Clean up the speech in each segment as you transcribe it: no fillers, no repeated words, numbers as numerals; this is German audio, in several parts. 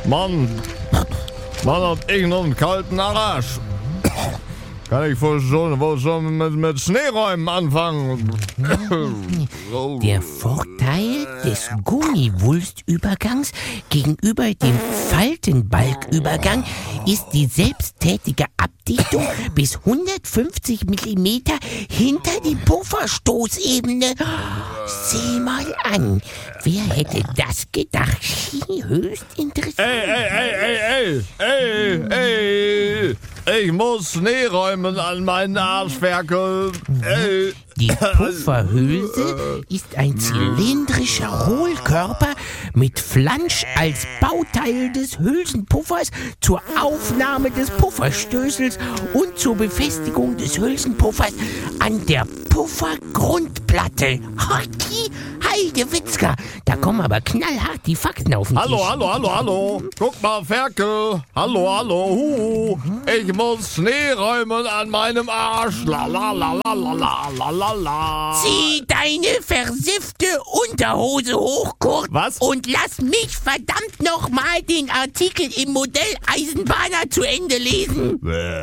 Mann, hab ich noch einen kalten Arsch. Kann ich wohl schon mit Schneeräumen anfangen? Der Vorteil des Gummiwulstübergangs gegenüber dem Faltenbalgübergang ist die selbsttätige Abdichtung bis 150 mm hinter die Pufferstoßebene. Sieh mal an, wer hätte das gedacht? Höchst interessant. Ey! Ich muss Schnee räumen an meinen Arschferkel. Die Pufferhülse ist ein zylindrischer Hohlkörper mit Flansch als Bauteil des Hülsenpuffers zur Aufnahme des Pufferstößels und zur Befestigung des Hülsenpuffers an der Puffergrundplatte. Hockey, Heidewitzka, da kommen aber knallhart die Fakten auf den Tisch. Hallo. Guck mal, Ferkel. Hallo. Ich muss Schnee räumen an meinem Arsch. La. Zieh deine versiffte Unterhose hoch, Kurt. Was? Und lass mich verdammt nochmal den Artikel im Modell Eisenbahner zu Ende lesen.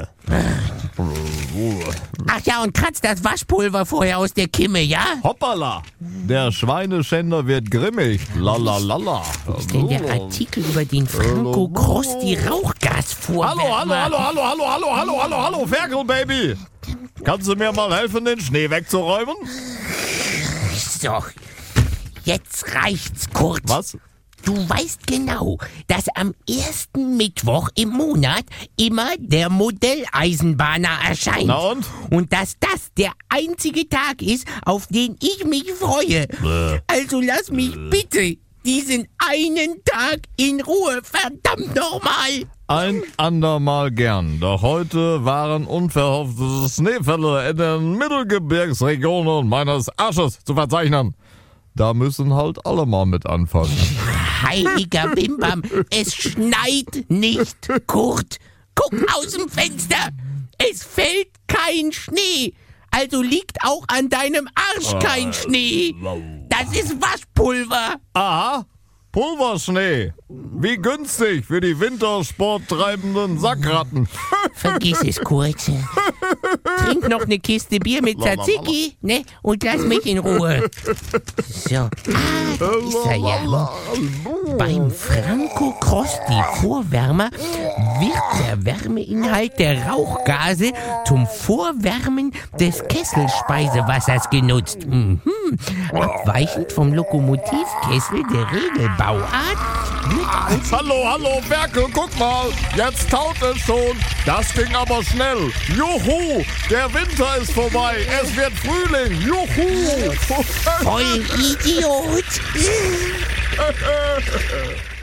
Ach ja, und kratz das Waschpulver vorher aus der Kimme, ja? Hoppala. Der Schweineschänder wird grimmig. La. Was ist denn der Artikel über den Franco Cross, die Rauchgasfuhrwärmer? Hallo, Ferkel, Baby. Kannst du mir mal helfen, den Schnee wegzuräumen? So, jetzt reicht's, Kurt. Was? Du weißt genau, dass am ersten Mittwoch im Monat immer der Modelleisenbahner erscheint. Na und? Und dass das der einzige Tag ist, auf den ich mich freue. Also lass mich bitte diesen einen Tag in Ruhe, verdammt nochmal. Ein andermal gern, doch heute waren unverhoffte Schneefälle in den Mittelgebirgsregionen meines Arsches zu verzeichnen. Da müssen halt alle mal mit anfangen. Heiliger Bimbam, es schneit nicht, Kurt. Guck aus dem Fenster, es fällt kein Schnee. Also liegt auch an deinem Arsch kein Schnee. Das ist Waschpulver. Aha, Pulverschnee. Wie günstig für die wintersporttreibenden Sackratten. Vergiss es, Kurt. Trink noch eine Kiste Bier mit Tzatziki, ne? Und lass mich in Ruhe. So. Da ist er ja. Beim Franco Cross, die Vorwärmer, wird der Wärmeinhalt der Rauchgase zum Vorwärmen des Kesselspeisewassers genutzt. Abweichend vom Lokomotivkessel der Regelbauart wird Hallo, Ferkel, guck mal. Jetzt taut es schon. Das ging aber schnell. Juhu, der Winter ist vorbei. Es wird Frühling. Juhu. voll Idiot.